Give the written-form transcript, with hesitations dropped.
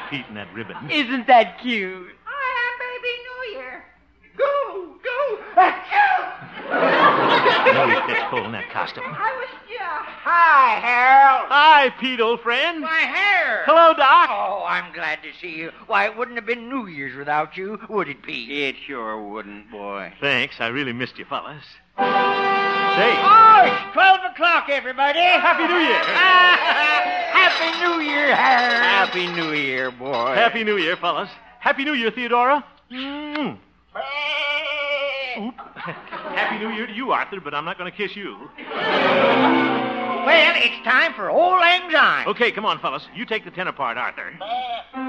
Pete and that ribbon. Isn't that cute? Happy New Year. Go. No, he fits full in that costume. I was Hi, Harold. Hi, Pete, old friend. My hair. Hello, Doc. Oh, I'm glad to see you. Why, it wouldn't have been New Year's without you, would it, Pete? It sure wouldn't, boy. Thanks. I really missed you, fellas. Say. Oh, it's 12 o'clock, everybody. Happy New Year. Happy New Year, Harold. Happy New Year, boy. Happy New Year, fellas. Happy New Year, Theodora. Mm. Oop. Happy New Year to you, Arthur, but I'm not going to kiss you. Well, it's time for Old Lang Syne. Okay, come on, fellas. You take the tenor part, Arthur.